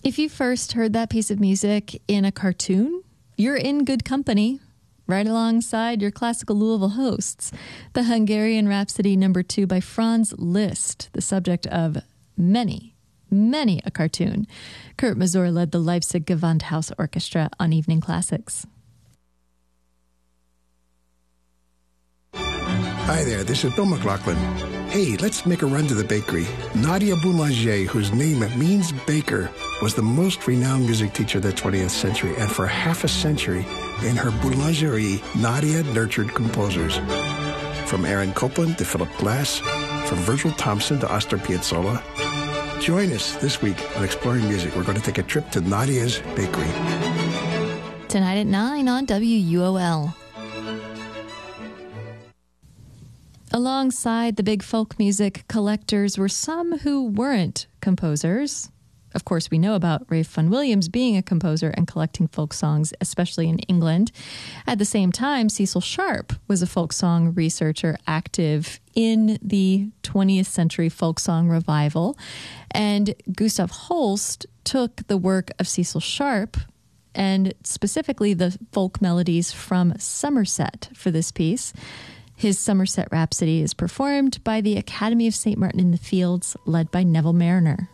If you first heard that piece of music in a cartoon, you're in good company, right alongside your classical Louisville hosts. The Hungarian Rhapsody No. 2 by Franz Liszt, the subject of many a cartoon. Kurt Masur led the Leipzig Gewandhaus Orchestra on Evening Classics. Hi there, this is Bill McLaughlin. Hey, let's make a run to the bakery. Nadia Boulanger, whose name means baker, was the most renowned music teacher of the 20th century, and for half a century, in her boulangerie, Nadia nurtured composers. From Aaron Copland to Philip Glass, from Virgil Thompson to Astor Piazzolla. Join us this week on Exploring Music. We're going to take a trip to Nadia's Bakery. Tonight at 9 on WUOL. Alongside the big folk music collectors were some who weren't composers. Of course, we know about Ralph Vaughan Williams being a composer and collecting folk songs, especially in England. At the same time, Cecil Sharp was a folk song researcher active in the 20th century folk song revival. And Gustav Holst took the work of Cecil Sharp and specifically the folk melodies from Somerset for this piece. His Somerset Rhapsody is performed by the Academy of St. Martin in the Fields, led by Neville Marriner.